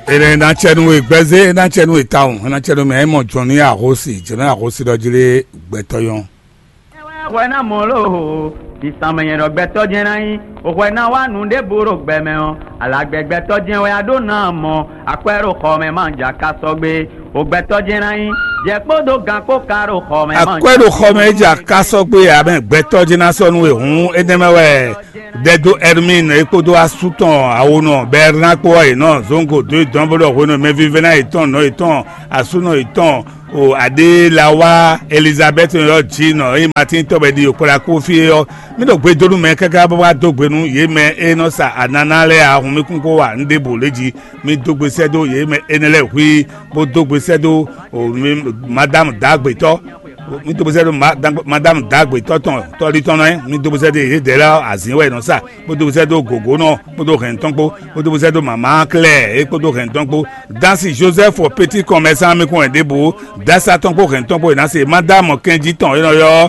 ere na chenu egbeze na chenu etaun na chenu me mo joni agosi dojire gbetoyon wena molo isamayen ogbeto jenayin wena wanu de buro gbeme o alagbegbeto jen we adona mo apero ko me manja kasogbe ogbeto jenayin je podo gan ko karo ko me manja apero ko me ja kasogbe aben gbeto jena sonu ehun edemewe dedo ermin epodo asuton awono bernapo e no zongo de donbolo wono me vivena iton no iton asuno iton o ade lawa Elizabeth yo jino e Martin tobedi opola kofi yo mi do gbe doru me kaka baba dogbenu ye me enosa ananale ahun mi kun ko wa ndebo leji mi dogbe sedo ye me enele wi bo dogbe sedo o madame dagbeto mi to besedo madame dagbe toton tori tono mi to besedo e de la azinwe no sa bo to besedo gogo no bo to rentonpo bo to besedo mama Claire e bo to rentonpo dansi Joseph o petit commerçant mi ko ndebo dasa tonpo rentonpo na se madame Kenji ton yo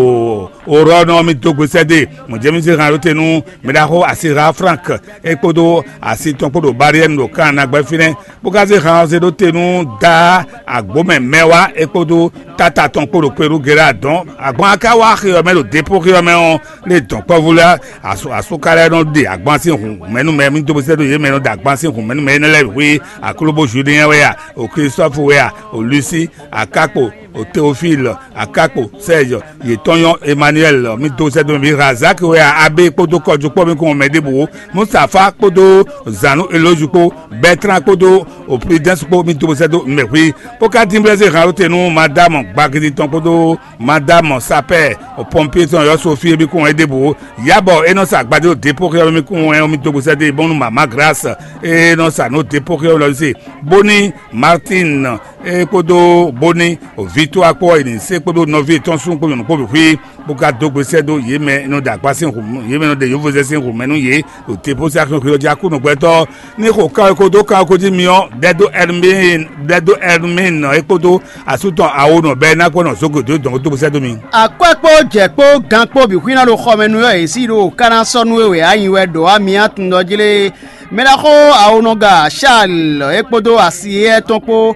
o rono mi to besedo mo je mi se ran rotenu mi da ho asira frank e bo to asitonpo do barrière no kan na gba fine bo ka se ran se do tenu da agbo mewa e bo to tata tonpo le Pérou Géradon, à Bancawa, mais le dépôt qui on les dons pas vouloir à Soukara non de à Bansi, mais nous même nous possédons mais nous d'Agbansi, mais nous menons oui à Colobo Julien Wea, au Christophe Wea, au Lucie, à Kako, au Théophile, à Kako, Serge, Yetonyon Emmanuel, Mitosedo Mirazak, Wea, Abbé Kodo Kodjo, comme Medebo, Moustapha Kodo, Zano Elojuko, Bertrand Kodo, au Prudence pour Mitosedo, mais oui, pour qu'à Timbreze rajoute nous, Madame Bagri Tonkodo, Madame Sapé, au pompier son yo Sophie bi kon edebo, yabo e non sa gbade o dépôt que mi kon en mi to posede bon maman grâce et non sa no dépôt que lo se Boni Martin e kodo Boni o Victoire ko ni se kodo no vi ton sun ko no ko bi buka dogbe sedo ye me no da gba sin rum ye me no de yo voze sin rum menu ye o dépôt sa ko ja ku no gbeto ni ko ka kodo ka ko di mi o dedo ermin e kodo asuton awono be na ko no sogodo don to posede mi akwepo jepo ganpo bi kwina lo khomenu yo esiro kana sonu we ayin do ami atundojile melako aonoga Charles ekpodo asiye tonpo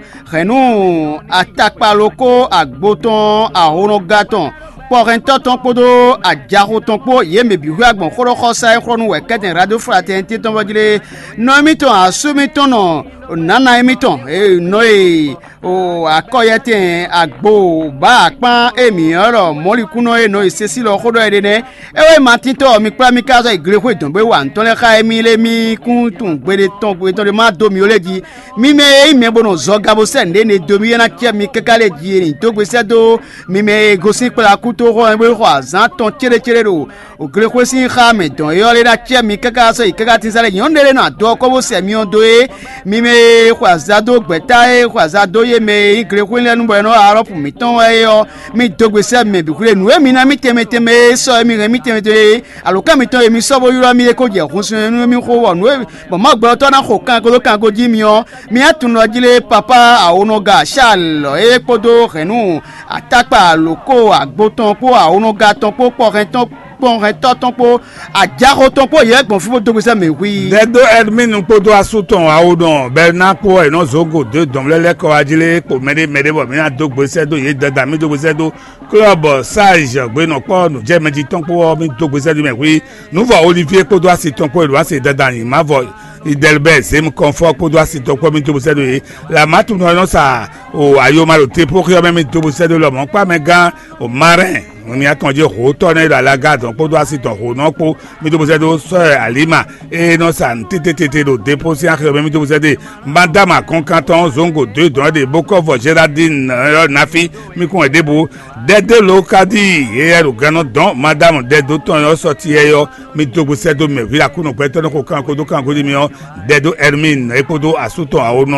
renu atakpaloko agboton aonogaton Porento tonpodo ajaro tonpo yeme bihu agbon khoro khosa e khonu we keten radio fraternité tonbodile no miton asumiton no nana emiton e noe o akoyete agbo ba pan emi oro molikuno e no isesi lo khodo edene ewe matito mi pra mi kazo igreho idonbe wa ntonle kha emi le mi kun tun gbede ton de ma do mi oleji mi me bono zogabo sende ne do mi na kia mi kekale ji ni to gbese do mi me gosin pela kuto ro enwe ro azan ton chere ro o greho sin kha me don yo le na kia mi keka so ikeka tinsale yondele na do ko bo se mi ondo e mi me kwazado gbeta e kwazado ye me igreho le nu bo no arop mi ton e yo mi dogbese me bi kure nu e mi na mi temeteme so mi re mi temete aloka mi ton e mi so bo yuro mi e ko je kunsun nu mi ko wo nu e bo ma gbo to na ko kan ko ji mi o mi atun jile papa aonoga Charles e podo renu atapa loko agboton po aonoga ton po renton bon reton po ajaro ton po ye gbon fo dogbese me wi dedo admin podo asuton aodon bernapo e no zogo de domlele ko ajile ko mede bo mi na dogbese do ye dada mi dogbese do club sage gbe no po no je meji ton po mi dogbese do me wi nou va Olivier podo asuton po e do ase dada yin ma vo Idelbe c'est me confort pour doit c'est donc comme tout posséder la matu non ça au ayoma le pour que même tout posséder l'homme pas mais gars au marin on y a attendu retourner dans la gare donc pour doit c'est donc non pour mais tout posséder soeur Alima et non ça tétété le déposer en même tout posséder madame à Concanton Zongo 2 dans des Bokov Géraldine Nafi mi ko debo dede lokadi et le ganon donc madame dedo ton sorti yo mi tout posséder mais vila kuno peut-être ko kan ko do kan ko di mi dedo Hermine ekodo asuton awono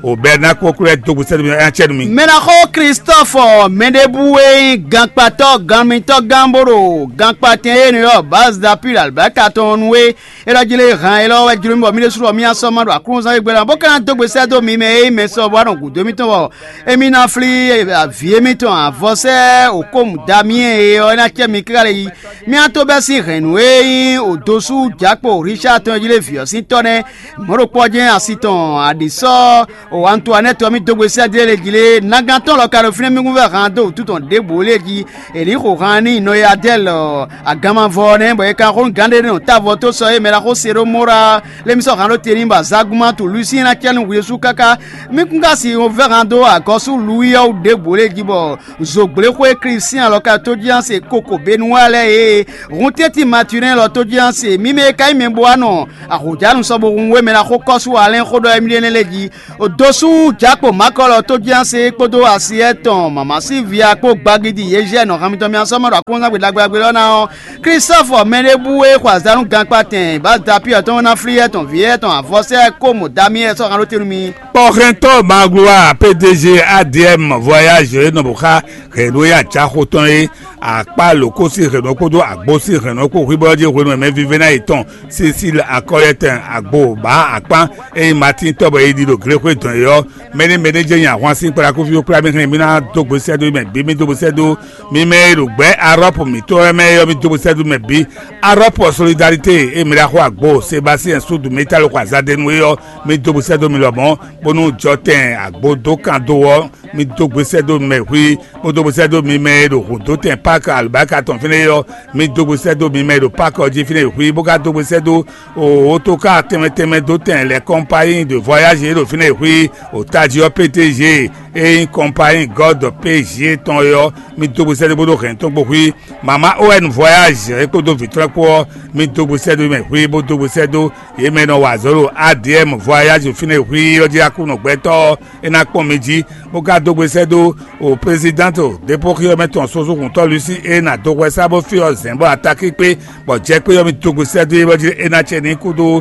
o Bernard Kokure dogu sedu mi anchenu mi. Menako Christophe Mendeboué Gangpato Gamito Gamboro Gangpaté no base d'appui Albakatonwe erajile ran elo ejurumbo mi lesuro mi asoma do akunza egbera bokan dogbe sedo mi me so waron ku domito emi na fli vie mi ton avance okom Damien ona kemi kale mi ato be si renwe odosu Japo Richard tonjile fiosi tone moro poje asiton adiso o Antoinette mi dogbe sedele gile naganton lo karo fine mi nguve rando tout on debole gi eli ko rani no ya del agama vone bo e ka ron gande no ta voto so e mera ko sero mora le mi so rando terimba zaguma to Lucien ken wesu kaka mi kunga si o verando akosu louis o debole gi bo zogbele ko Christian lo ka to diance koko benuale e ronteti maturin lo to diance mi me kai me boano a hojanu so bo we mera ko kosu alen ko do emile legi o dosu Japo makolo to diance kodo asieton mama Sylvia ko gbagidi yeje no kamito mi asoma do akunza gbe lagbagbe lona Christophe Mendeboué kwazanu Gangpatin bas d'appui ton na flier ton vieux ton avance comme Damien so kan lo terumi Porrento Magloire PDG ADM voyage no boka reno ya chakoton e apa loko si reno kodo agbo si reno ko riboje reno me vivena eton Cécile Akoyetin agbo ba apa e Martin Tobo e di lo greko eton yo mene je yan wan sin para ko fi o pra mi rin mi na dogbo sedo me bi mi dogbo sedo mi me rugbe aropo mi to me yo mi dogbo sedo me bi aropo solidarité e mi ra ko agbo Sébastien Soudou metal ko azade nu yo mi dogbo sedo mi lo bon bonu joten agbo dokan dowo mi dogbo sedo me wi mo dogbo sedo mi me ro do ten park albaka ton fine yo mi dogbo sedo mi me ro park oji fine wi bo ka dogbo sedo o to ka teme do ten les compagnies de voyage ro fine wi o tadio PTG et une compagnie God PG ton yo mi dogbo sedo bo do ken ton bo wi mama ON voyage e ko do vitre ko mi dogbo sedo me wi bo dogbo sedo e me no wa zoro ADM voyage fine wi oji akuno gbeto ena pon meji bo ka dogbo sedo o presidente de pokio meton soso konto Lucy e na dogbo sabo fio zembo attaque pe bo je pe yo mi dogbo sedo e bo ji ena cheni kudo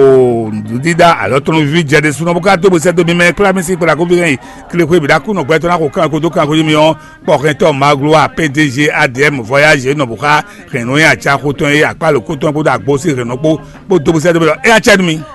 o dida alotonu vi jede suno bo ka dogbo sedo mi me kla mi si para ko bi kle ko bi da kuno gbeto na ko kan ko mi on Porrento Magloire PDG ADM voyage no bo ka reno ya cha ko ton e apa lo ko ton ko da gbo si reno po bo dogbo sedo e a chenu mi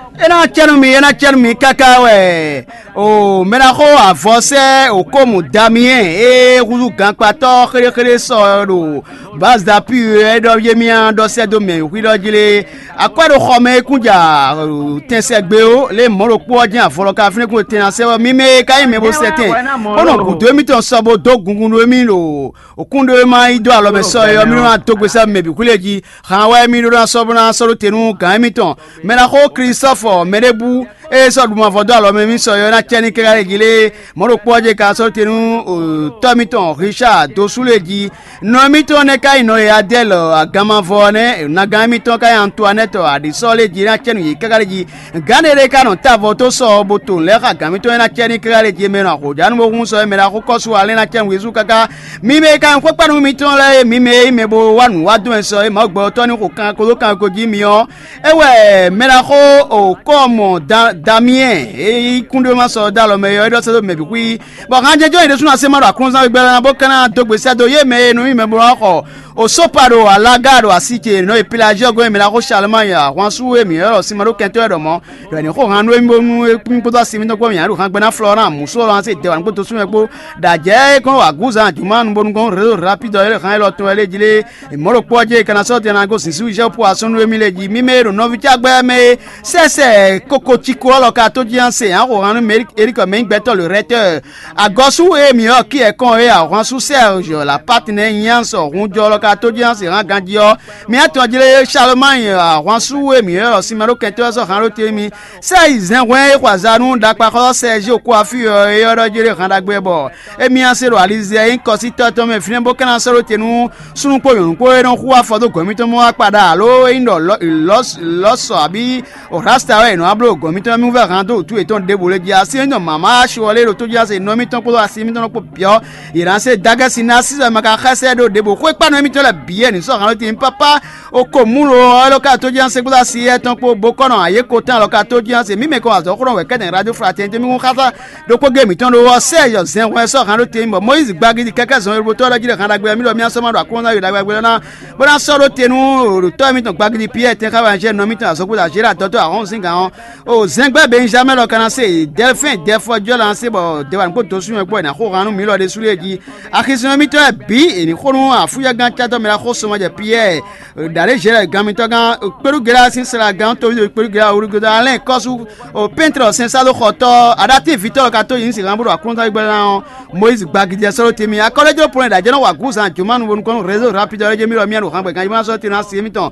ena chermi kakawe o menako avance o comme Damien e ruzu Gangpato kere so base d'appui e do yemia do sedo me wi do jile akwado khome kunja tensegbe o le moro po ojin afoloka fine kun tenase mi me kai me bo seten ono ku 2000 sobo do gungun do mi lo okundo ma ido alo me so yo mi ma to gbe sa me bi kuleji kan wa mi do na sobo na so tenu kan mi ton menako Christophe Mendeboué e so duma fodo alo me mi so yo na cheni kere gile moro poje ka so tenu Tomiton Richard Dosuleji no mi ton ne kai no ya del agama vone na gami ton kai Antoinette adiso leji na cheni kere ji ganere ka no ta voto so boto le ka gami ton na cheni kere ji me na ko janu mo kun so me na ko kosu ale na cheni wezu kaka mi me kan ko panu mi ton le mi me bo wanu wadu so e ma gbo to ni ko kan ko ji mi o ewe me na ko o comme Damien e kunde ma so dalo me yo do so me bi kwi bo kan je join de suna se ma do akunza gbe na bo kana dogbe se do ye me no mi me bo ko o soparo alagado asike no e pelage go me la ko Charlemagne wan su e mi yo si ma do kento do mo do ni ko han no mi nu e pin to si mi no ko mi aru kan gbe na Florent muso ran se de wan ko to su e ko da je ko aguza juman bon ko rapido e kan lo to ele jile e moro poje kana so te na go sisu je po asonu e mi le ji mi me ro no vi jagbe me sese koko chiko lo ka to ji anse an ko ran Eric Mengbeto le recteur agosu e mi o ki e kon e a ran su Serge la partenaire yan so run jo lo ka to ji anse ran gandio mi ato jile Charlemagne ran su e mi o si maro kento so ran lo te mi se izen wen kwa zanu da pa ko Serge ko afi e yo jile ran dagbe bo e mi anse ro alize en ko si to me fine bo kana so ro tenu sunu po yorun po e no ku afodo gomito mo apada lo indo los abi o rasta we no ablo gomito mi va rando tu eton debole dia se no mama shole ro to dia se no mi ton ko asi mi ton ko pio iran se daga sinasi ma ka khase do debo ko pa no mi to la bien ni so ran lo tin papa oko mulo aloka to jan se buda si eton po bokono aye ko tan aloka to jan se mi me ko azo koro we keden radio fraternité mi ko khata do ko gemi ton do se yo zen we so kan lo te mo Moise gbagidi keke zon erbo to la jire kan dagbe mi lo mi aso ma do akon yo dagbe na bona so ro tenu to mi ton gbagidi pierre ten ka wa je no mi ton aso buda jira toto ahon sin kan o zen gbe benjamin lo kan se delphin defo jo lan se bo de wan ko to sun egbo na ko ranu mi lo de suleji akison mi to bi eni ko nu afuya gan chato mi la ko so ma je pierre dale jere gan mi to gan peru gra sin sera gan to peru gra uru da len ko su o peintre sin sa lo khoto adati victor ka to yin si gan buru akon ta gbe na Moise gbagidi so temi akolejo point da je no wa gusan jumanu won ko réseau rapide je mi lo mi anu kan gbe gan ma so ti na si mi ton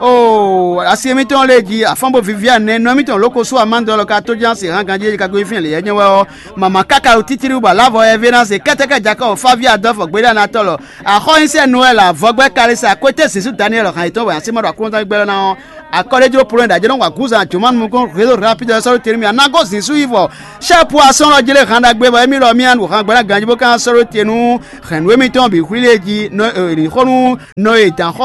o asi mi ton leji afambo viviane no mi ton loko so amando lo ka to jan si ran gan je ka go fin le yen we mama kaka o titiri ba lavo evidence keteke jaka Fabia Adolphe gbeda na tolo akhoyin se Noel avogbe karisa kote sisu Daniel kan ito wa simaro akunta gbera na akolejo point da je no wa gusan jumanu ko réseau rapide so temi anago sisu ivo shapu ason lo jele kan da gbe ba mi lo mi anu kan gbera ganjibo kan soro tenu renwe mi ton bi kwileji no ri khonu no e dan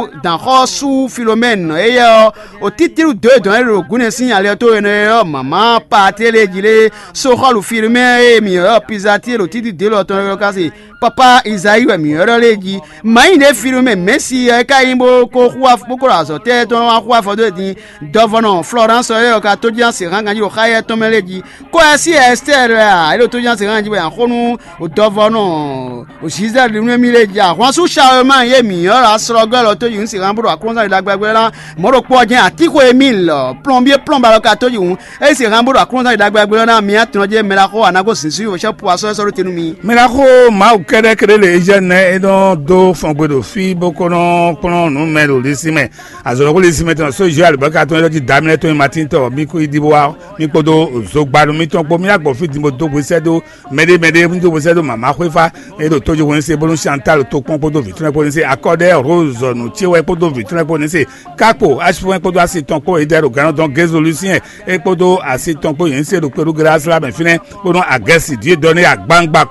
khosu Philomène eyo o titiru de don ero gune signale to ene mama pa teleji le so kholu firme e mi o pizati lo titi de lo ton kasi papa Isaïe we mi oro leji mai ne firme Messi e ka imbo ko khwa boko aso te ton wa khwa fo de din Dovono Florence e ka to jan se ranganji o khaye to meleji ko asi Esther a lo to jan se ranganji we an khonu o Dovono o siza le nu mi leja wan su charlemagne ye mi ora struggle lo to yin se ran buru akonza idagbagbe la mo ro po jen Atiko Emile plombier plomba lo ka to yin e se ran buru akonza idagbagbe na mi atnoje melako anago sinsu o se po aso so tenu mi melako ma o kere le jeune e don do fongbedo fi bokono kono no melo lisime azoro ko lisime ton so je alba to lo di damile to matin to mi ko idibo wa mi podo so gbadu mi ton po mi agbo fi di mo do gbe do mede mi do gbe do mama kwefa e do tojo won se bolun Chantal to pon podo vitre po ni se accorde rose no tiwe podo vitre po ni se kapo h podo asi ton po e dero garan don gezolusien e podo asi ton po yin se do peru grâce la ben fine podo agesi die donner agbangba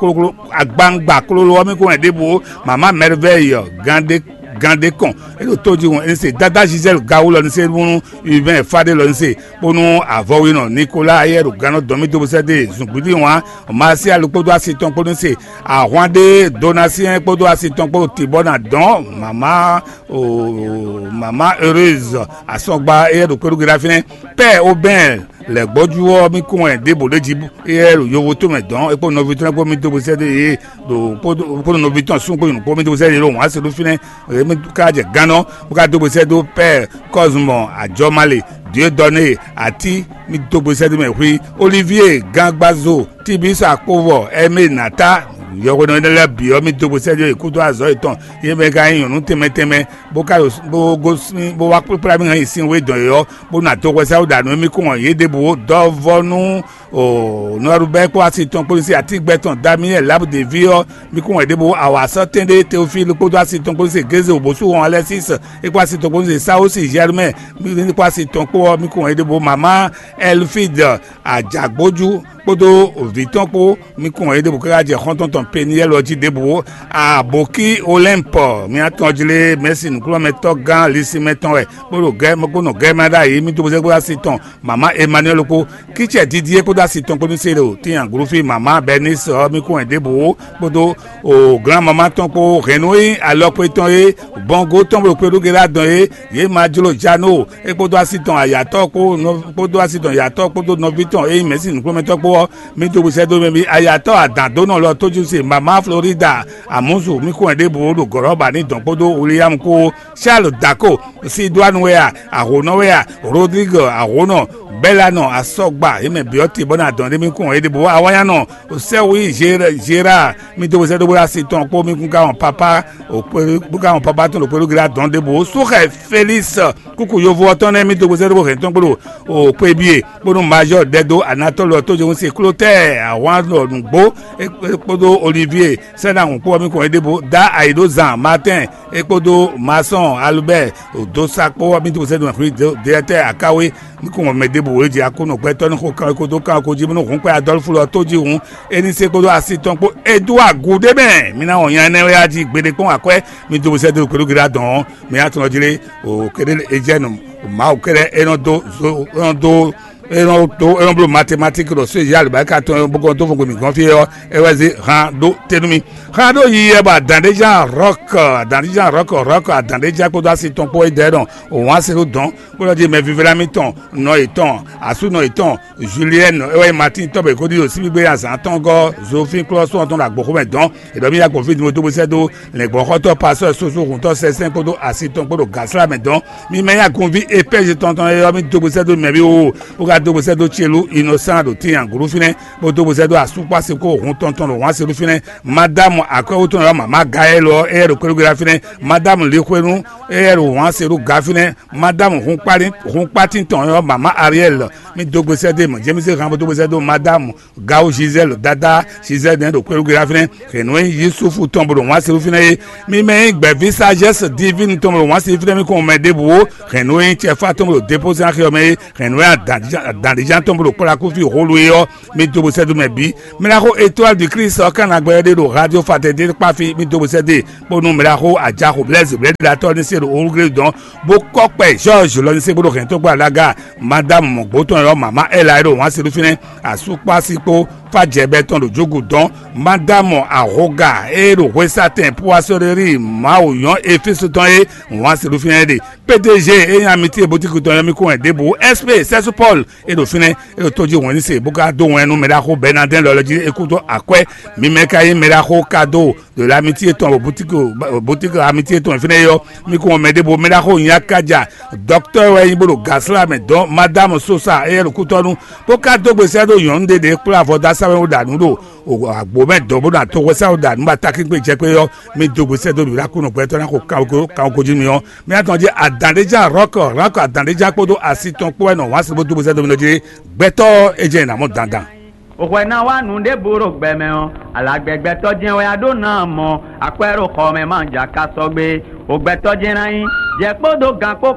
kololo mi ko edebo mama merveille gande kon e lo toji won se dada Giselle gawo lo ni se bunu even fade lo ni se bonu avowi no Nicolas ayero gano domi to se de zungbudi won o ma si alupodo asiton podo se ahwande donation podo asiton po tibona don mama heureuse asogba ayero peru grafine pe oben le gbojuo mi ko en debo leji ayero yowo to me don e po no viton po mi to se de do podo no viton sun po mi to se de lo won ase lo fine mi kaje gano buka dobo se do père Cosmo Ajomale Dieu donné àti mi dobo se do me wi Olivier Gangbazo Tibisa Kovo Aimé Nata yoko no le bi o mi dobo se do ikudo azo iton ye be ga yin nu temeteme buka bo gosmi bo wa prepare mi sin we don yo bo na to kwesa o da no mi ko won ye debo Dovonu o no rube ko asiton police ati gbeton Damiel Labude Vio mi ko won debo awaso tende Théophile ko do asiton police geze obosu won Alexis e ko asiton police Saosi Germain mi ko asiton ko mi ko won debo mama Elfide Ajagboju podo viton po mi ko won debo ka je konton peniel oji debo a boki Olympe mi atonjile merci nous kilometer gan lisi meton e podo ge mo ko no ge mada yi mi to se ko asiton mama Emmanuel ko kiche Didier ko asiton ko ni se o ti an grofi mama Bernice mi ko debo podo o grand maman ton ko renoi alors peton e bongo ton lo peru gera don e ye majulo jano e podo asiton ayato ko no podo asiton yato podo no viton e merci nous kilometer ko mi to se do mi ayato adando no lo toju se mama Florida amuzu mi ko debo do goroba ni don podo William ko Charles Dako si douanwea aronowea Rodrigue arono Belano asogba eme bioti bona don mi ko debo awaya no o se wi gera mi to se do asiton ko mi kun ka on papa o buka on papa ton lo peru gra don debo so Félix kuku yovo ton mi to se do re ton polo o pebie bono major dedo Anatole to je Michel Clotaire àwọn lọ́dúngbò ekpodo Olivier sẹ́dàgùn pọ̀ mi kò ẹ́ débò dá àìdó zan Martin ekpodo Masson Albert odosakpo mi tó sẹ́dùn àkúrí dẹ́tẹ́ àkáwé ní kò wọ́n mẹ́dẹ́bò wòye jẹ́ akónò pẹ́ tọ́ni kò kàn ekpodo kàn kò jí mi nìkún pẹ́ Adolphe lọ tó jí òun ẹni sẹ́ ekpodo àsìtàn pọ̀ Edouard Goudébẹ̀ mi náà wọ̀nyí ẹni wẹ́ẹ́ àti gbèdé pọ́n àkọ́ mi tó sẹ́dùn pẹ̀lú gíga dán mi àtúnọ̀ jíire òkèdè ẹjẹ́nu ma òkèdè ẹran bolo mathématique lọ sí ìyá àlùbáríkà tó ẹran bókọ tó fún gbèmí gan fi ẹwẹ́sì hàn dó tẹnumi hàn dó yìí ẹ bá àdàndéjà rock àdàndéjà kó tó a sì tán pọ́ ẹ̀dẹ́ dàn òun á sì ló dán gbọ́dọ̀ di mẹ́fì fẹ́lámi tán nọ ìtàn àsúnà ìtàn Julienne ẹwẹ́ Martin tọ́bẹ̀ kó dìrò sí gbígbé àṣà tán gọ́ Zofin clọ́sọ̀ tán làgbọ̀ mẹ́ dán ìdọ̀bí yàgbọ̀ fi dìbò tó bó sẹ́dọ̀ lẹ́gbọ̀n kọ́tọ̀ pàṣẹ soso kùn tọ́ sẹ́sẹ́ kó tó àṣì tán gbọ́dọ̀ gàṣà mẹ́ dán mi mẹ́yà kún fi épèjì tán tán ẹ̀yọ́ mi tó bó sẹ́dọ̀ mẹ́bí o ka dobo sɛ do tielu innocent do ti yan guru finɛ bo dobo sɛ do asupa se ko ohun tɔntɔn do wɔn seru finɛ madame akɔwo tó yɔrɔ mama gaye lɔ ɛyɛ do kologira finɛ madame lekwenu ɛyɛ do wɔn seru ga finɛ madame hun kpati tɔn yɔrɔ mama ariel mi dobo sɛ de ma jɛmisi kan bo dobo sɛ do madame gawo giselle dada giselle den do kologira finɛ kɛnɛ yusufu tɔn bo do wɔn seru finɛ ye mi mɛ gbɛvi sagesse divine tɔn bo do wɔn seru finɛ mi ko mɛ debo kɛnɛ cɛfa tɔn bo do déposé akɛyɔ mɛ kɛnɛ dandijan tó ń bolo kóra kó fi òhòlù yọ mi tóbo sẹ́dù mẹ́ bí mìíràn étoile du Christ ọ̀kan àgbẹ̀rẹ̀ do radio fatẹ́dẹ́ pàfi mi tóbo sẹ́dẹ̀ kpọ́nù mìíràn àjàkó blẹ́sì blẹ́dàtọ̀ ní sẹ́dù olùgbé dán bó kọ́pẹ́ George lọ ní sẹ́dù gbọdọ̀ kẹ́ntọ́ gbọ́ àlágà madame mọ̀gbọ́tọ̀ yọ mama ẹ̀la ẹ̀rọ wọn sẹ́dù fínẹ́ àsopasípo fàjẹbẹ tán ló jogun dán madame ahoga èrò wẹsàtẹ pọwásọrẹrì máwòyàn efesotán yé wọn sẹ́dù fínẹ́ de PDG eyín amítí ebótíkù tán yọmí kó ẹ̀ débò SP sẹ́sù Paul èrò fínẹ́ èrò tójú wọn ní sè bókà dó wọn ẹnu mẹ́dàkó Bernardin lọ́lọ́jì ekuto àkwẹ́ mímẹ́ka yín mẹ́dàkó kado de l'amitié tán bótíkù amitié tán fínẹ́ yọ mí kó wọn mẹ́dẹ́bò mẹ́dàkó yín akájà docteur wẹ́yìn bolo gasla mẹ́dán madame Sosa èrò kútọ́nu bókà dógbèsè do yọ̀n dédé kúrò àfọ̀dá sáwẹ́ òdànù do àgbò mẹ́dọ̀ bó dà tó wẹ́sẹ̀ òdànù bá takígbè jẹ́ pé yọ mí dógbèsè do lùlákùnù pẹ́tọ́ náà kó káwọn kojú mi yọ mí àtàn jẹ́ àdàndéjà rọ́kọ̀ àdàndéjà kpọ́dọ̀ àsìtàn kpọ́ ẹ̀ náà wá sí bó dógbèsè do mi lọ́jẹ́ gbẹ́tọ́ ẹ̀jẹ̀ ìnàmọ́ dandan. òkè náà wà nù dé boro gbẹmẹ ọ alàgbẹgbẹtọ jẹun adó náà mọ àpẹrò kọmẹ máa ń jà ká sọ gbé ògbẹtọ jẹran yín jẹ kpọdọ gan kó